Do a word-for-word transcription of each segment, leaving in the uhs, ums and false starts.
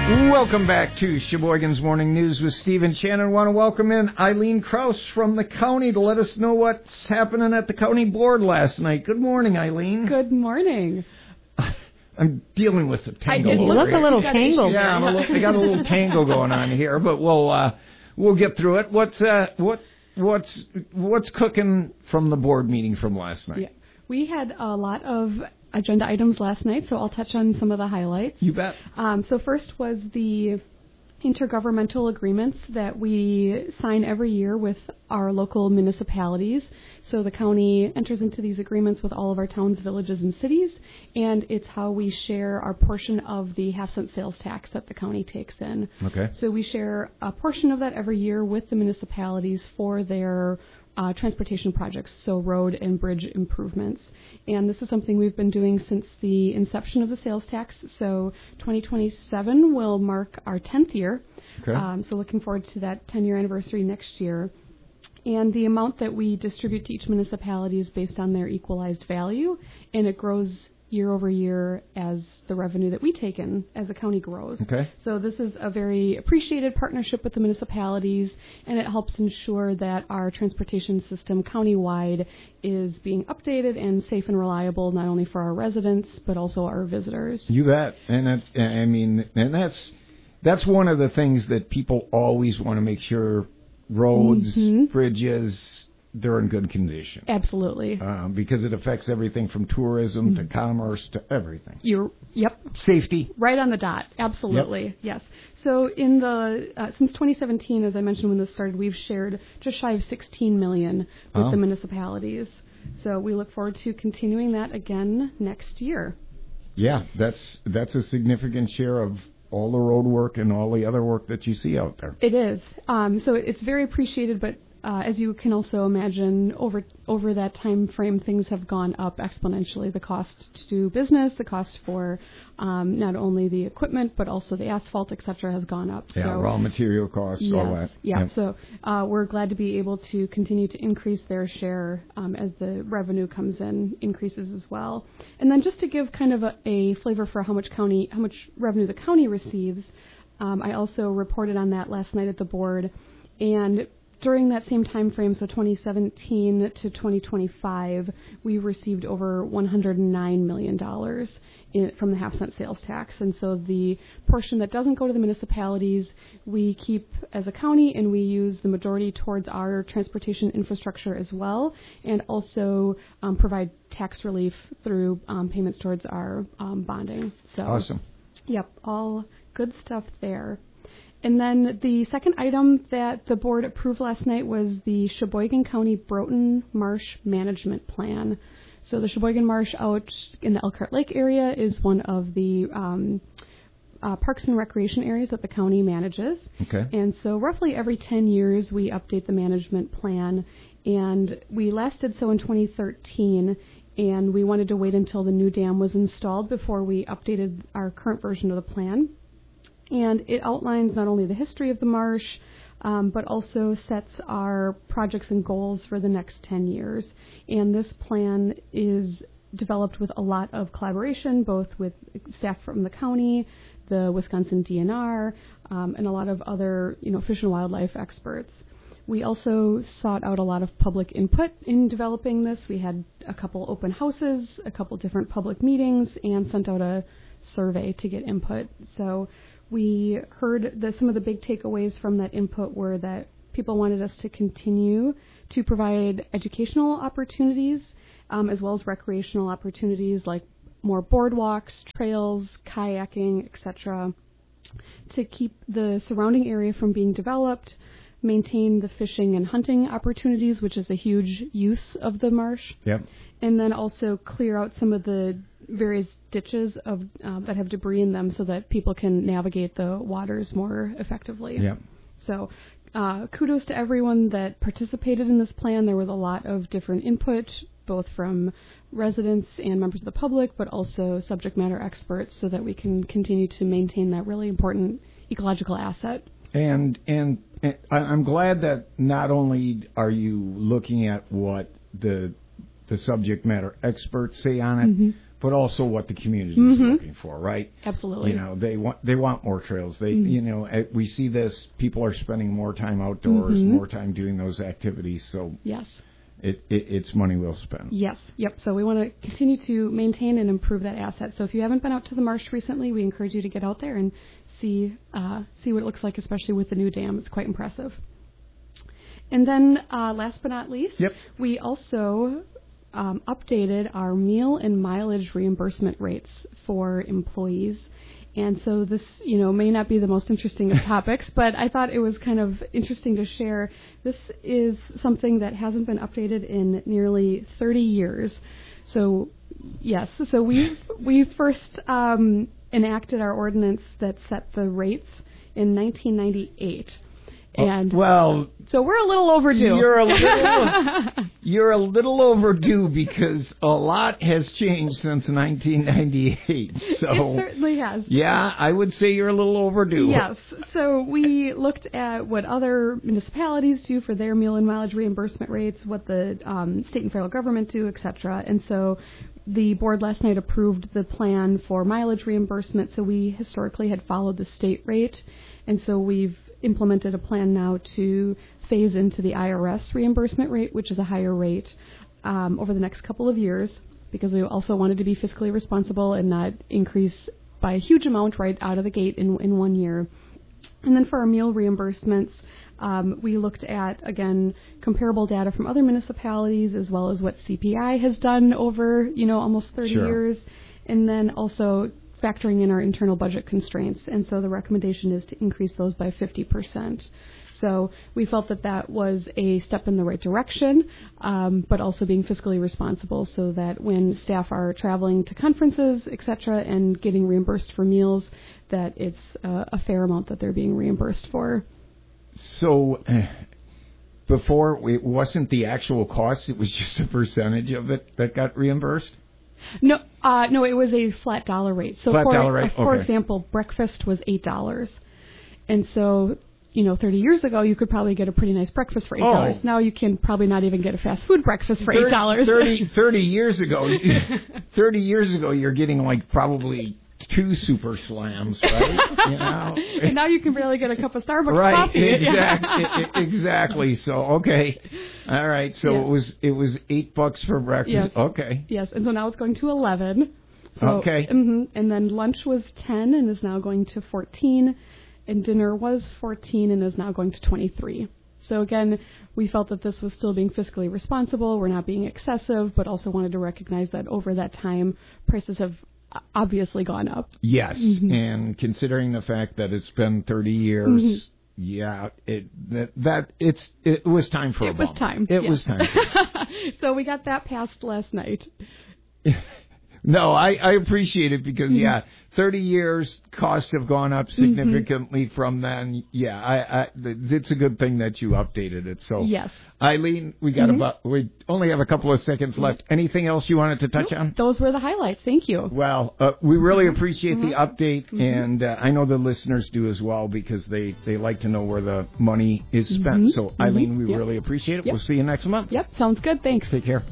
Welcome back to Sheboygan's Morning News with Steve and Shannon. I want to welcome in Eileen Kraus from the county to let us know what's happening at the county board last night. Good morning, Eileen. Good morning. I'm dealing with a tangle. You over look here. a little tangled. Yeah, I'm a little, I got a little tangle going on here, but we'll uh, we'll get through it. What's uh, what what's what's cooking from the board meeting from last night? Yeah. We had a lot of agenda items last night, so I'll touch on some of the highlights. You bet. Um, so first was the intergovernmental agreements that we sign every year with our local municipalities. So the county enters into these agreements with all of our towns, villages, and cities, and it's how we share our portion of the half-cent sales tax that the county takes in. Okay. So we share a portion of that every year with the municipalities for their Uh, transportation projects, so road and bridge improvements. And this is something we've been doing since the inception of the sales tax. So twenty twenty-seven will mark our tenth year. Okay. Um, so looking forward to that ten-year anniversary next year. And the amount that we distribute to each municipality is based on their equalized value, and it grows year over year as the revenue that we take in as a county grows. Okay. So this is a very appreciated partnership with the municipalities, and it helps ensure that our transportation system countywide is being updated and safe and reliable, not only for our residents, but also our visitors. You bet. And it, I mean, and that's that's one of the things that people always want to make sure roads, mm-hmm. bridges, they're in good condition. Absolutely. Uh, because it affects everything from tourism mm-hmm. to commerce to everything. You're, yep. Safety. Right on the dot. Absolutely. Yep. Yes. So in the, uh, since twenty seventeen, as I mentioned when this started, we've shared just shy of sixteen million with oh. the municipalities. So we look forward to continuing that again next year. Yeah, that's, that's a significant share of all the road work and all the other work that you see out there. It is. Um, so it's very appreciated, but Uh, as you can also imagine, over over that time frame, things have gone up exponentially. The cost to do business, the cost for um, not only the equipment, but also the asphalt, et cetera, has gone up. Yeah, so, raw material costs, yes, all that. Yeah, yep. so uh, we're glad to be able to continue to increase their share um, as the revenue comes in, increases as well. And then just to give kind of a, a flavor for how much county, how much revenue the county receives, um, I also reported on that last night at the board. And during that same time frame, so twenty seventeen to twenty twenty-five, we received over one hundred nine million dollars in, from the half-cent sales tax. And so the portion that doesn't go to the municipalities, we keep as a county, and we use the majority towards our transportation infrastructure as well, and also um, provide tax relief through um, payments towards our um, bonding. So, awesome. Yep, all good stuff there. And then the second item that the board approved last night was the Sheboygan County Broughton Marsh Management Plan. So the Sheboygan Marsh out in the Elkhart Lake area is one of the um, uh, parks and recreation areas that the county manages. Okay. And so roughly every ten years we update the management plan. And we last did so in twenty thirteen. And we wanted to wait until the new dam was installed before we updated our current version of the plan. And it outlines not only the history of the marsh, um, but also sets our projects and goals for the next ten years. And this plan is developed with a lot of collaboration, both with staff from the county, the Wisconsin D N R, um, and a lot of other, you know, fish and wildlife experts. We also sought out a lot of public input in developing this. We had a couple open houses, a couple different public meetings, and sent out a survey to get input. So we heard that some of the big takeaways from that input were that people wanted us to continue to provide educational opportunities um, as well as recreational opportunities like more boardwalks, trails, kayaking, et cetera, to keep the surrounding area from being developed, maintain the fishing and hunting opportunities, which is a huge use of the marsh. Yep. And then also clear out some of the various ditches of uh, that have debris in them so that people can navigate the waters more effectively. Yep. So uh, kudos to everyone that participated in this plan. There was a lot of different input, both from residents and members of the public, but also subject matter experts, so that we can continue to maintain that really important ecological asset. And and, and I'm glad that not only are you looking at what the the subject matter experts say on it, mm-hmm. but also what the community mm-hmm. is looking for, right? Absolutely. You know, they want they want more trails. They, mm-hmm. you know, we see this. People are spending more time outdoors, mm-hmm. more time doing those activities. So yes, it, it it's money well spent. Yes. Yep. So we want to continue to maintain and improve that asset. So if you haven't been out to the marsh recently, we encourage you to get out there and see uh, see what it looks like, especially with the new dam. It's quite impressive. And then, uh, last but not least, yep. we also um, updated our meal and mileage reimbursement rates for employees. And so this, you know, may not be the most interesting of topics, but I thought it was kind of interesting to share. This is something that hasn't been updated in nearly thirty years. So, yes, so we we first um, enacted our ordinance that set the rates in nineteen ninety-eight. And well, so we're a little overdue. You're a little, you're a little overdue because a lot has changed since nineteen ninety-eight. So it certainly has. Yeah, I would say you're a little overdue. Yes. So we looked at what other municipalities do for their meal and mileage reimbursement rates, what the um, state and federal government do, et cetera. And so the board last night approved the plan for mileage reimbursement. So we historically had followed the state rate, and so we've implemented a plan now to phase into the I R S reimbursement rate, which is a higher rate, um, over the next couple of years, because we also wanted to be fiscally responsible and not increase by a huge amount right out of the gate in, in one year. And then for our meal reimbursements, um, we looked at, again, comparable data from other municipalities as well as what C P I has done over, you know, almost thirty sure. years, and then also factoring in our internal budget constraints. And so the recommendation is to increase those by fifty percent. So we felt that that was a step in the right direction, um, but also being fiscally responsible so that when staff are traveling to conferences, et cetera, and getting reimbursed for meals, that it's uh, a fair amount that they're being reimbursed for. So uh, before, it wasn't the actual cost, it was just a percentage of it that got reimbursed? No, uh, no, it was a flat dollar rate. So flat for, dollar rate. Uh, for okay. example, breakfast was eight dollars, and so you know, thirty years ago, you could probably get a pretty nice breakfast for eight dollars. Oh. Now you can probably not even get a fast food breakfast for eight dollars. thirty, thirty years ago, thirty years ago, you're getting like probably two super slams, right? You know? And now you can barely get a cup of Starbucks right, coffee. Exactly, exactly. So okay, all right. So yes. it was it was eight bucks for breakfast. Yes. Okay. Yes, and so now it's going to eleven. So, okay. Mm-hmm. And then lunch was ten and is now going to fourteen, and dinner was fourteen and is now going to twenty-three. So again, we felt that this was still being fiscally responsible. We're not being excessive, but also wanted to recognize that over that time, prices have obviously gone up. Yes, mm-hmm. and considering the fact that it's been thirty years, mm-hmm. yeah, it that, that it's it was time for it a bump. It was time. It yes. was time. For So we got that passed last night. No, I, I appreciate it because, mm-hmm. yeah, thirty years, costs have gone up significantly mm-hmm. from then. Yeah, I, I, it's a good thing that you updated it. So, yes. Eileen, we got mm-hmm. about, we only have a couple of seconds left. Mm-hmm. Anything else you wanted to touch nope. on? Those were the highlights. Thank you. Well, uh, we really mm-hmm. appreciate mm-hmm. the update, mm-hmm. and uh, I know the listeners do as well because they, they like to know where the money is spent. Mm-hmm. So, Eileen, mm-hmm. we yep. really appreciate it. Yep. We'll see you next month. Yep, sounds good. Thanks. Take care.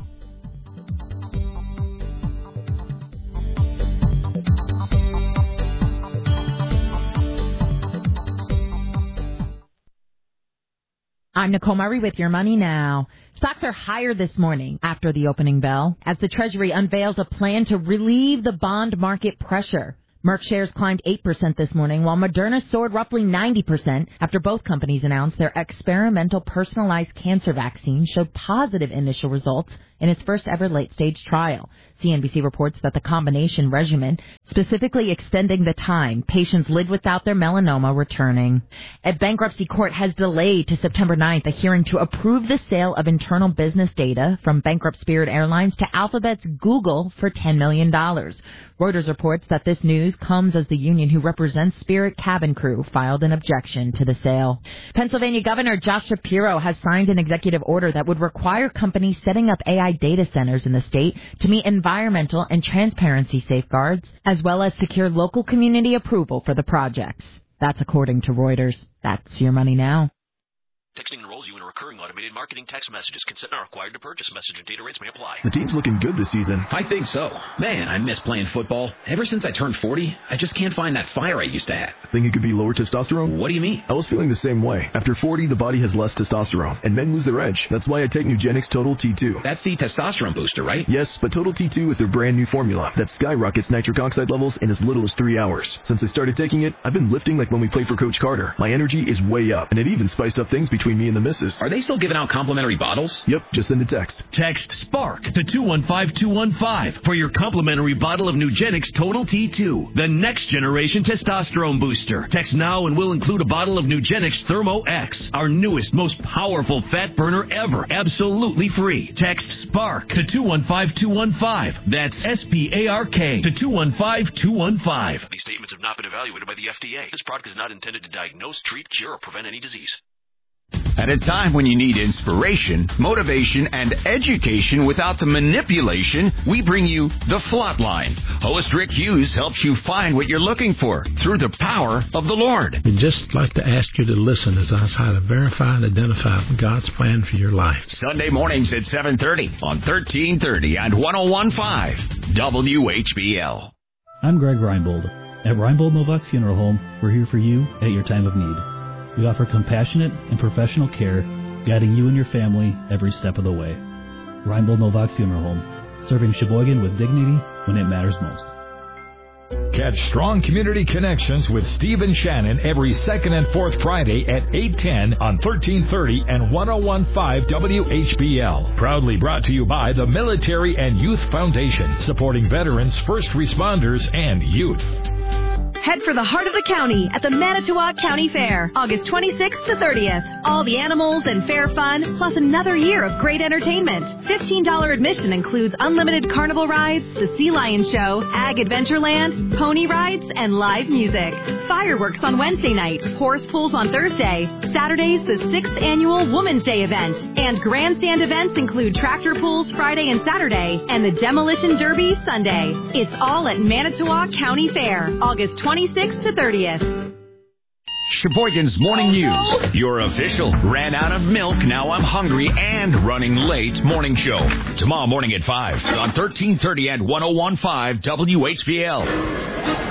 I'm Nicole Murray with Your Money Now. Stocks are higher this morning after the opening bell as the Treasury unveils a plan to relieve the bond market pressure. Merck shares climbed eight percent this morning, while Moderna soared roughly ninety percent after both companies announced their experimental personalized cancer vaccine showed positive initial results in its first ever late-stage trial. C N B C reports that the combination regimen, specifically extending the time patients lived without their melanoma returning. A bankruptcy court has delayed to September ninth a hearing to approve the sale of internal business data from bankrupt Spirit Airlines to Alphabet's Google for ten million dollars. Reuters reports that this news comes as the union who represents Spirit cabin crew filed an objection to the sale. Pennsylvania Governor Josh Shapiro has signed an executive order that would require companies setting up A I data centers in the state to meet environmental and transparency safeguards, as well as secure local community approval for the projects. That's according to Reuters. That's Your Money Now. Texting enrolls you in recurring automated marketing text messages. Consent not required to purchase. Message and data rates may apply. The team's looking good this season. I think so. Man, I miss playing football. Ever since I turned forty, I just can't find that fire I used to have. Think it could be lower testosterone? What do you mean? I was feeling the same way. After forty, the body has less testosterone, and men lose their edge. That's why I take Nugenix Total T two. That's the testosterone booster, right? Yes, but Total T two is their brand new formula that skyrockets nitric oxide levels in as little as three hours. Since I started taking it, I've been lifting like when we played for Coach Carter. My energy is way up, and it even spiced up things between me and the missus. Are they still giving out complimentary bottles? Yep, just send a text. Text SPARK to two one five two one five for your complimentary bottle of Nugenix Total T two, the next generation testosterone booster. Text now and we'll include a bottle of Nugenix Thermo X, our newest, most powerful fat burner ever, absolutely free. Text SPARK to two one five two one five. That's S P A R K to two one five two one five. These statements have not been evaluated by the F D A. This product is not intended to diagnose, treat, cure, or prevent any disease. At a time when you need inspiration, motivation, and education without the manipulation, we bring you The Flatline. Host Rick Hughes helps you find what you're looking for through the power of the Lord. We'd just like to ask you to listen as I try to verify and identify God's plan for your life. Sunday mornings at seven thirty on thirteen thirty and one oh one point five W H B L. I'm Greg Reinbold. At Reinbold Novak Funeral Home, we're here for you at your time of need. We offer compassionate and professional care, guiding you and your family every step of the way. Reinbold Novak Funeral Home, serving Sheboygan with dignity when it matters most. Catch Strong Community Connections with Steve and Shannon every second and fourth Friday at eight ten on thirteen thirty and one oh one point five W H B L. Proudly brought to you by the Military and Youth Foundation, supporting veterans, first responders, and youth. Head for the heart of the county at the Manitowoc County Fair, August twenty-sixth to thirtieth. All the animals and fair fun, plus another year of great entertainment. fifteen dollars admission includes unlimited carnival rides, the Sea Lion Show, Ag Adventureland, pony rides, and live music. Fireworks on Wednesday night, horse pulls on Thursday. Saturday's the sixth annual Women's Day event. And grandstand events include tractor pulls Friday and Saturday, and the Demolition Derby Sunday. It's all at Manitowoc County Fair, August twenty-sixth to thirtieth. Sheboygan's Morning News, your official ran out of milk, now I'm hungry, and running late morning show. Tomorrow morning at five on thirteen thirty and one oh one point five W H B L.